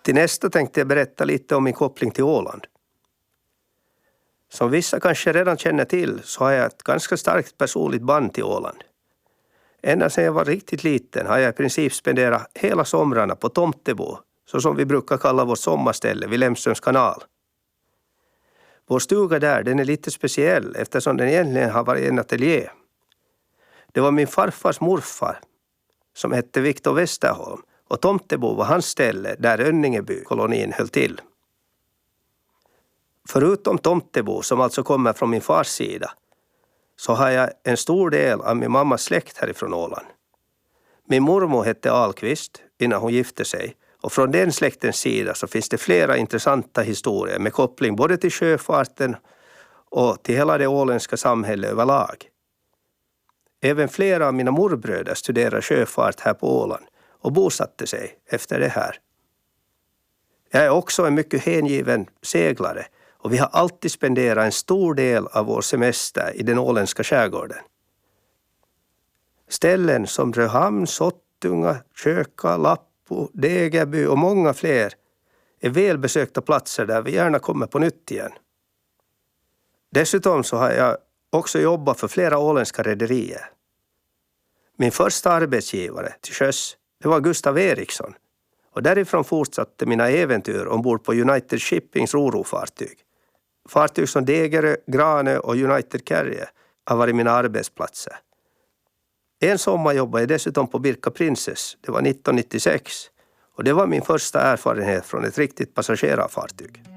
Till nästa tänkte jag berätta lite om min koppling till Åland. Som vissa kanske redan känner till så har jag ett ganska starkt personligt band till Åland. Ända sedan jag var riktigt liten har jag i princip spenderat hela somrarna på Tomtebo, så som vi brukar kalla vårt sommarställe vid Lemströms kanal. Vår stuga där, den är lite speciell eftersom den egentligen har varit en ateljé. Det var min farfars morfar som hette Viktor Westerholm, och Tomtebo var hans ställe där Önningeby-kolonin höll till. Förutom Tomtebo, som alltså kommer från min fars sida, så har jag en stor del av min mammas släkt härifrån Åland. Min mormor hette Ahlqvist innan hon gifte sig, och från den släktens sida så finns det flera intressanta historier med koppling både till sjöfarten och till hela det åländska samhället överlag. Även flera av mina morbröder studerar sjöfart här på Åland och bosatte sig efter det här. Jag är också en mycket hängiven seglare, och vi har alltid spenderat en stor del av vår semester i den åländska skärgården. Ställen som Röhamn, Sottunga, Köka, Lappo, Degerby och många fler är välbesökta platser där vi gärna kommer på nytt igen. Dessutom så har jag också jobbat för flera åländska rederier. Min första arbetsgivare till sjöss, det var Gustav Eriksson, och därifrån fortsatte mina äventyr ombord på United Shippings rorofartyg. Fartyg som Degerö, Granö och United Carrier har varit mina arbetsplatser. En sommar jobbade jag dessutom på Birka Princess, det var 1996, och det var min första erfarenhet från ett riktigt passagerarfartyg.